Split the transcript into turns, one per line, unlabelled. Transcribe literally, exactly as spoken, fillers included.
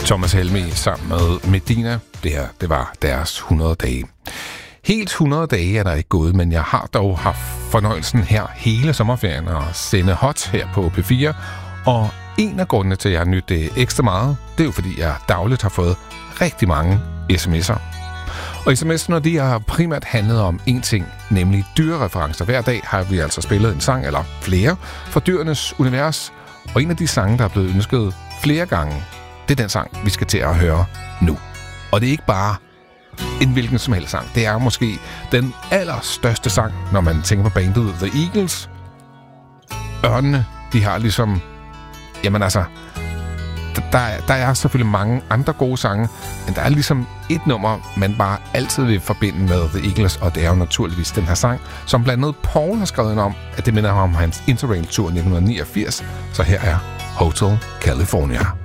Thomas Helmig sammen med Medina. Det her, det var deres hundrede dage. Helt hundrede dage er der ikke gået, men jeg har dog haft fornøjelsen her hele sommerferien at sende hot her på P fire. Og en af grundene til, at jeg har nydt det ekstra meget, det er jo fordi, jeg dagligt har fået rigtig mange sms'er. Og sms'erne, de har primært handlet om én ting, nemlig dyrereferencer. Hver dag har vi altså spillet en sang, eller flere, fra dyrenes univers. Og en af de sange, der er blevet ønsket flere gange, det er den sang, vi skal til at høre nu. Og det er ikke bare en hvilken som helst sang. Det er måske den allerstørste sang, når man tænker på bandet The Eagles. Ørnene, de har ligesom... Jamen altså... Der er, der er selvfølgelig mange andre gode sange, men der er ligesom et nummer, man bare altid vil forbinde med The Eagles, og det er jo naturligvis den her sang, som blandt andet Paul har skrevet om, at det minder ham om hans Interrail-tur nitten niogfirs. Så her er Hotel California.